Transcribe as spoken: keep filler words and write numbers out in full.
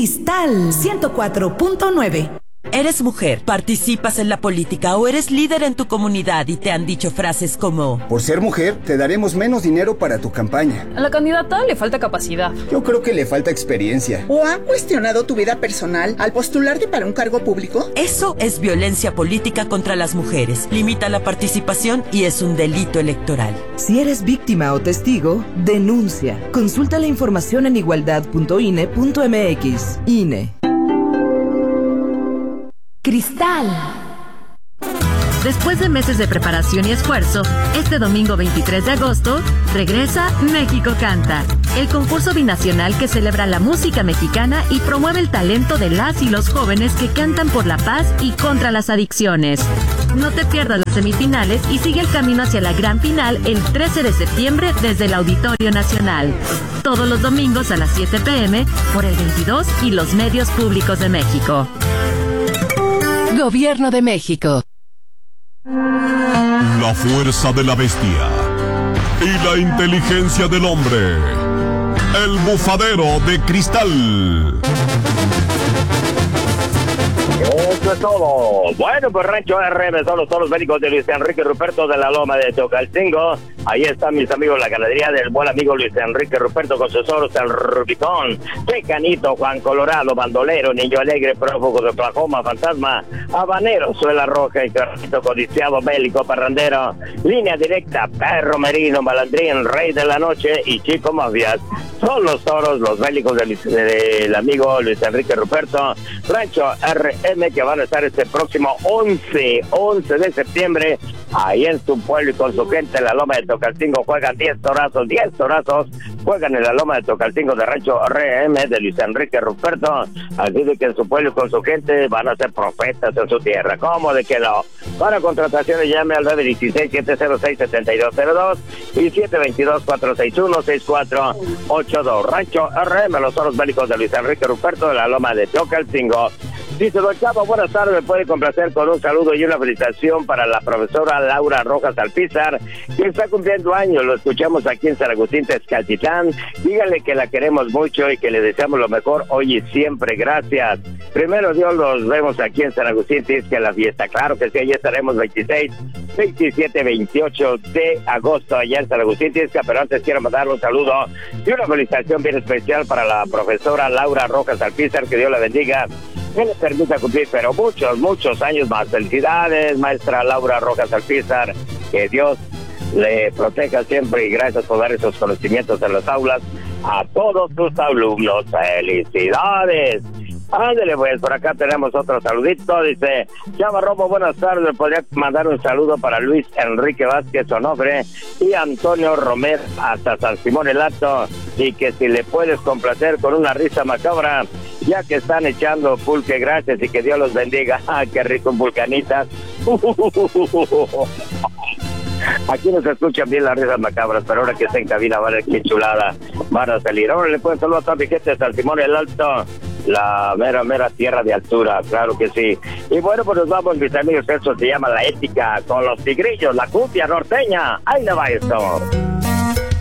Cristal ciento cuatro punto nueve. Eres mujer, participas en la política o eres líder en tu comunidad y te han dicho frases como: por ser mujer, te daremos menos dinero para tu campaña. A la candidata le falta capacidad. Yo creo que le falta experiencia. ¿O han cuestionado tu vida personal al postularte para un cargo público? Eso es violencia política contra las mujeres. Limita la participación y es un delito electoral. Si eres víctima o testigo, denuncia. Consulta la información en igualdad punto I N E punto M X. I N E. Cristal. Después de meses de preparación y esfuerzo, este domingo veintitrés de agosto, regresa México Canta, el concurso binacional que celebra la música mexicana y promueve el talento de las y los jóvenes que cantan por la paz y contra las adicciones. No te pierdas las semifinales y sigue el camino hacia la gran final el trece de septiembre desde el Auditorio Nacional. Todos los domingos a las siete pe eme por el veintidós y los medios públicos de México. Gobierno de México. La fuerza de la bestia y la inteligencia del hombre. El bufadero de cristal. Eso es todo. Bueno, pues Rancho R M son los toros bélicos de Luis Enrique Ruperto de la Loma de Tocalcingo. Ahí están mis amigos, la ganadería del buen amigo Luis Enrique Ruperto con sus toros, el Rubicón, Tecanito, Juan Colorado, Bandolero, Niño Alegre, Prófugo de Oklahoma, Fantasma, Habanero, Suela Roja y Carrito Codiciado, Bélico, Parrandero, Línea Directa, Perro Merino, Malandrín, Rey de la Noche y Chico Mafias. Son los toros, los bélicos del, del amigo Luis Enrique Ruperto, Rancho R M, que van a estar este próximo once de septiembre ahí en su pueblo y con su gente en la Loma de Tocalcingo. Juegan diez torazos, diez torazos, juegan en la Loma de Tocalcingo de Rancho R M de Luis Enrique Ruperto, así de que en su pueblo y con su gente van a ser profetas en su tierra. ¿Cómo de que no? Para contrataciones llame al nueve uno seis, siete cero seis, siete dos cero dos y siete dos dos, cuatro seis uno, seis cuatro ocho dos. Rancho R M, los toros bélicos de Luis Enrique Ruperto de la Loma de Tocalcingo. Dice don Chavo, buenas tardes, me puede complacer con un saludo y una felicitación para la profesora Laura Rojas Alpizar, que está cumpliendo años. Lo escuchamos aquí en San Agustín Texcaltitlán. Dígale que la queremos mucho y que le deseamos lo mejor hoy y siempre. Gracias. Primero Dios, los vemos aquí en San Agustín Texca, la fiesta. Claro que sí, allí estaremos veintiséis, veintisiete, veintiocho de agosto allá en San Agustín Texca, pero antes quiero mandar un saludo y una felicitación bien especial para la profesora Laura Rojas Alpizar, que Dios la bendiga, que le permita cumplir, pero muchos, muchos años más. Felicidades, maestra Laura Rojas Alpizar, que Dios le proteja siempre y gracias por dar esos conocimientos en las aulas a todos sus alumnos. ¡Felicidades! Ándale, pues, por acá tenemos otro saludito. Dice, Chava Romo, buenas tardes. Podría mandar un saludo para Luis Enrique Vázquez Onofre y Antonio Romero hasta San Simón el Alto, y que si le puedes complacer con una risa macabra, ya que están echando pulque, gracias y que Dios los bendiga. ¡Ah, qué rico un vulcanita! Aquí no se escuchan bien las risas macabras, pero ahora que está en cabina, van a ver qué chulada van a salir. Ahora le pueden saludar a toda mi gente de San Simón el Alto, la mera, mera tierra de altura, claro que sí. Y bueno, pues nos vamos, mis amigos, eso se llama La Ética, con los Tigrillos, la cumbia norteña. Ahí le va esto.